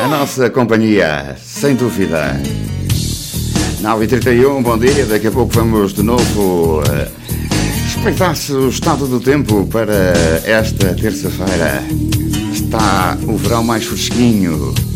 A nossa companhia, sem dúvida. 9h31, bom dia. Daqui a pouco vamos de novo espreitar-se o estado do tempo para esta terça-feira. Está o verão mais fresquinho.